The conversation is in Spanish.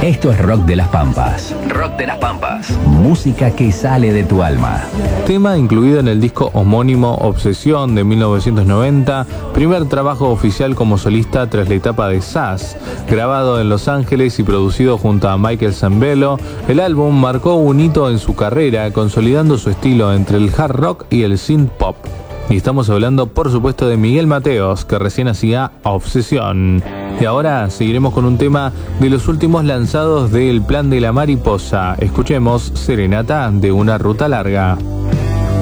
Esto es Rock de las Pampas. Rock de las Pampas. Música que sale de tu alma. Tema incluido en el disco homónimo Obsesión de 1990, primer trabajo oficial como solista tras la etapa de Sass. Grabado en Los Ángeles y producido junto a Michael Sembello, el álbum marcó un hito en su carrera, consolidando su estilo entre el hard rock y el synth pop. Y estamos hablando, por supuesto, de Miguel Mateos, que recién hacía Obsesión. Y ahora seguiremos con un tema de los últimos lanzados de El Plan de la Mariposa. Escuchemos Serenata de una ruta larga.